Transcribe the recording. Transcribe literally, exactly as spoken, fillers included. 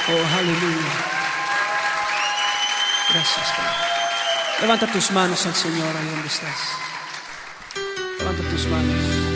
Oh, aleluya. Gracias, Padre. Levanta tus manos al Señor ahí donde estás. Levanta tus manos.